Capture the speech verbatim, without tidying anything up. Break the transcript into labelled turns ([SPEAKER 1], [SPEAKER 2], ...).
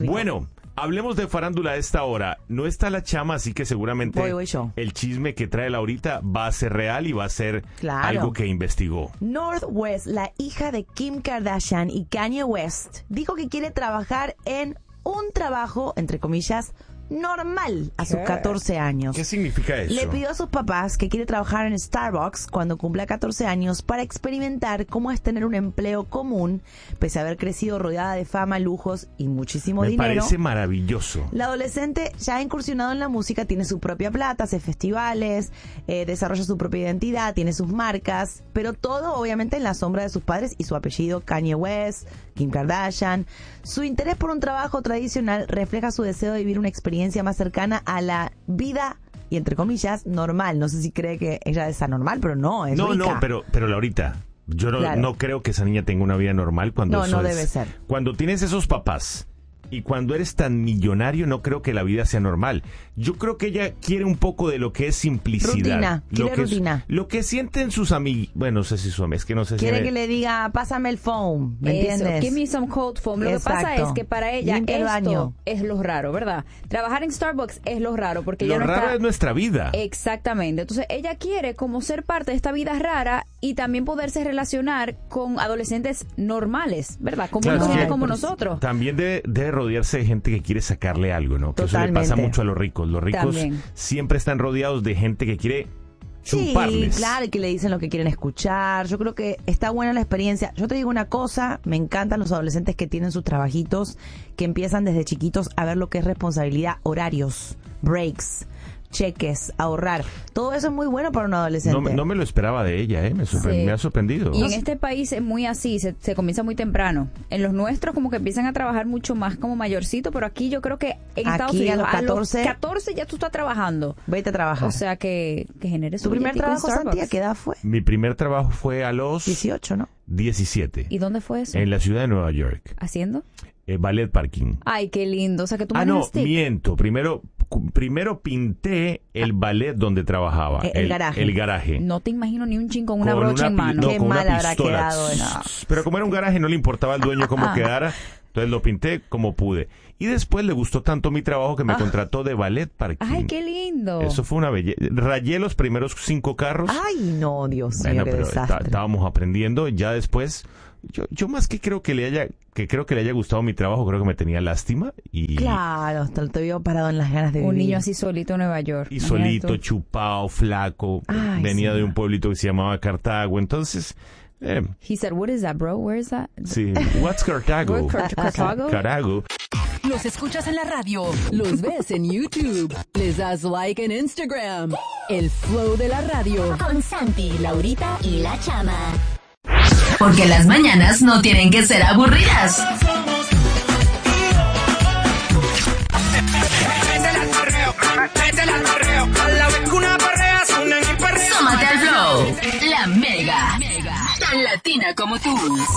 [SPEAKER 1] Bueno, hablemos de farándula a esta hora. No está la chama, así que seguramente
[SPEAKER 2] voy, voy yo.
[SPEAKER 1] el chisme que trae Laurita va a ser real y va a ser
[SPEAKER 2] claro.
[SPEAKER 1] algo que investigó.
[SPEAKER 2] North West, la hija de Kim Kardashian y Kanye West, dijo que quiere trabajar en un trabajo, entre comillas, normal a sus catorce años.
[SPEAKER 1] ¿Qué significa eso?
[SPEAKER 2] Le pidió a sus papás que quiere trabajar en Starbucks cuando cumpla catorce años para experimentar cómo es tener un empleo común, pese a haber crecido rodeada de fama, lujos y muchísimo
[SPEAKER 1] Me
[SPEAKER 2] dinero.
[SPEAKER 1] Me parece maravilloso.
[SPEAKER 2] La adolescente ya ha incursionado en la música, tiene su propia plata, hace festivales, eh, desarrolla su propia identidad, tiene sus marcas, pero todo obviamente en la sombra de sus padres y su apellido Kanye West, Kim Kardashian. Su interés por un trabajo tradicional refleja su deseo de vivir una experiencia más cercana a la vida y entre comillas normal. No sé si cree que ella es anormal, pero no, es
[SPEAKER 1] no,
[SPEAKER 2] rica.
[SPEAKER 1] No, pero, pero Laurita, yo no,
[SPEAKER 2] claro.
[SPEAKER 1] no creo que esa niña tenga una vida normal cuando
[SPEAKER 2] no,
[SPEAKER 1] eso
[SPEAKER 2] no
[SPEAKER 1] es,
[SPEAKER 2] debe ser.
[SPEAKER 1] Cuando tienes esos papás y cuando eres tan millonario, no creo que la vida sea normal. Yo creo que ella quiere un poco de lo que es simplicidad.
[SPEAKER 2] Rutina, quiere
[SPEAKER 1] lo que
[SPEAKER 2] rutina.
[SPEAKER 1] Es, lo que sienten sus amigos, bueno, no sé si sus amigos, es que no sé
[SPEAKER 2] quiere
[SPEAKER 1] si...
[SPEAKER 2] Quiere
[SPEAKER 1] me...
[SPEAKER 2] que le diga, pásame el foam, ¿me
[SPEAKER 3] Eso,
[SPEAKER 2] entiendes?
[SPEAKER 3] give me some cold foam. Lo
[SPEAKER 2] Exacto.
[SPEAKER 3] que pasa es que para ella
[SPEAKER 2] Limpia el
[SPEAKER 3] esto
[SPEAKER 2] baño.
[SPEAKER 3] es lo raro, ¿verdad? Trabajar en Starbucks es lo raro porque
[SPEAKER 1] lo
[SPEAKER 3] ella no
[SPEAKER 1] raro
[SPEAKER 3] está...
[SPEAKER 1] es nuestra vida.
[SPEAKER 3] Exactamente. Entonces ella quiere como ser parte de esta vida rara y también poderse relacionar con adolescentes normales, ¿verdad? Como
[SPEAKER 1] claro,
[SPEAKER 3] gente
[SPEAKER 1] que
[SPEAKER 3] como nosotros.
[SPEAKER 1] También debe, debe rodearse de gente que quiere sacarle algo, ¿no? Que
[SPEAKER 2] Totalmente.
[SPEAKER 1] eso le pasa mucho a los ricos. Los ricos
[SPEAKER 3] también.
[SPEAKER 1] siempre están rodeados de gente que quiere chuparles.
[SPEAKER 2] Sí, claro, y que le dicen lo que quieren escuchar. Yo creo que está buena la experiencia. Yo te digo una cosa, me encantan los adolescentes que tienen sus trabajitos, que empiezan desde chiquitos a ver lo que es responsabilidad, horarios, breaks, cheques, ahorrar. Todo eso es muy bueno para un adolescente.
[SPEAKER 1] No, no me lo esperaba de ella, ¿eh? Me, sorpre-
[SPEAKER 3] Sí.
[SPEAKER 1] me ha sorprendido.
[SPEAKER 3] Y en este país es muy así, se, se comienza muy temprano. En los nuestros como que empiezan a trabajar mucho más como mayorcito, pero aquí yo creo que en
[SPEAKER 2] Aquí
[SPEAKER 3] Estados
[SPEAKER 2] a
[SPEAKER 3] Unidos
[SPEAKER 2] los catorce,
[SPEAKER 3] a los catorce ya tú estás trabajando.
[SPEAKER 2] Vete a trabajar.
[SPEAKER 3] O sea que, que genere su
[SPEAKER 2] ¿Tu primer
[SPEAKER 3] billetico en
[SPEAKER 2] trabajo, Santi, a
[SPEAKER 3] Starbucks.
[SPEAKER 2] qué edad fue?
[SPEAKER 1] Mi primer trabajo fue a los
[SPEAKER 2] dieciocho, ¿no?
[SPEAKER 1] diecisiete.
[SPEAKER 3] ¿Y dónde fue eso?
[SPEAKER 1] En la ciudad de Nueva York.
[SPEAKER 3] ¿Haciendo?
[SPEAKER 1] Eh, ballet parking.
[SPEAKER 3] Ay, qué lindo. O sea que tú
[SPEAKER 1] Ah, no,
[SPEAKER 3] manejas stick.
[SPEAKER 1] miento. Primero, cu- primero pinté el ballet donde trabajaba.
[SPEAKER 2] El- el garaje.
[SPEAKER 1] El garaje.
[SPEAKER 3] No te imagino ni un chin con una
[SPEAKER 1] Con
[SPEAKER 3] brocha en
[SPEAKER 1] pi-
[SPEAKER 3] mano.
[SPEAKER 1] no,
[SPEAKER 2] Qué
[SPEAKER 1] con una
[SPEAKER 2] mal habrá
[SPEAKER 1] pistola.
[SPEAKER 2] quedado eso.
[SPEAKER 1] Pero como era un garaje, no le importaba al dueño cómo quedara. Entonces lo pinté como pude. Y después le gustó tanto mi trabajo que me contrató de ballet parking.
[SPEAKER 3] Ay, qué lindo.
[SPEAKER 1] Eso fue una belleza. Rayé los primeros cinco carros.
[SPEAKER 2] Ay, no, Dios mío,
[SPEAKER 1] Bueno,
[SPEAKER 2] qué
[SPEAKER 1] pero está-
[SPEAKER 2] desastre.
[SPEAKER 1] estábamos aprendiendo. Ya después, yo, yo más que creo que le haya, que creo que le haya gustado mi trabajo, creo que me tenía lástima y,
[SPEAKER 2] Claro, hasta te veo parado en las ganas de
[SPEAKER 3] Un
[SPEAKER 2] vivir.
[SPEAKER 3] niño así solito en Nueva York.
[SPEAKER 1] y
[SPEAKER 3] Imagínate
[SPEAKER 1] solito,
[SPEAKER 3] tú.
[SPEAKER 1] chupado, flaco.
[SPEAKER 2] Ay,
[SPEAKER 1] venía
[SPEAKER 2] sí.
[SPEAKER 1] de un pueblito que se llamaba Cartago. Entonces, eh,
[SPEAKER 3] He said, what is that, bro? Where is that?
[SPEAKER 1] sí. What's Cartago?
[SPEAKER 3] What, Car- Cartago?
[SPEAKER 1] Cartago.
[SPEAKER 4] Los escuchas en la radio, los ves en YouTube, les das like en Instagram. El flow de la radio.
[SPEAKER 5] Con Santi, Laurita y La Chama. Porque las mañanas no tienen que ser aburridas. Sómate al flow. La Mega. Tan latina como tú.